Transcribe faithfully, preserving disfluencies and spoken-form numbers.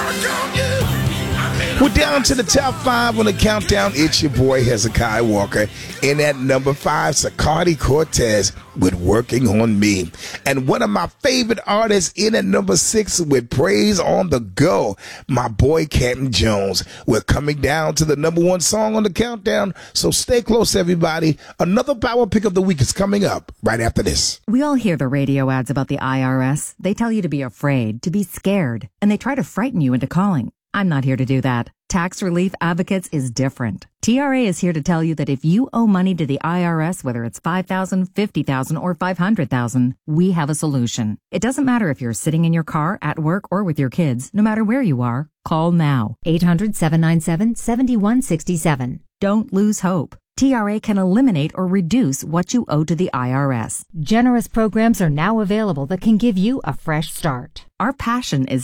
We're down to the top five on the countdown. It's your boy Hezekiah Walker. In at number five, Sacardi Cortez with Working on Me. And one of my favorite artists in at number six with Praise on the Go, my boy Canton Jones. We're coming down to the number one song on the countdown, so stay close, everybody. Another power pick of the week is coming up right after this. We all hear the radio ads about the I R S. They tell you to be afraid, to be scared, and they try to frighten you into calling. I'm not here to do that. Tax Relief Advocates is different. T R A is here to tell you that if you owe money to the I R S, whether it's five thousand dollars, fifty thousand dollars, or five hundred thousand dollars, we have a solution. It doesn't matter if you're sitting in your car, at work, or with your kids. No matter where you are, call now. eight hundred, seven nine seven, seven one six seven. Don't lose hope. T R A can eliminate or reduce what you owe to the I R S. Generous programs are now available that can give you a fresh start. Our passion is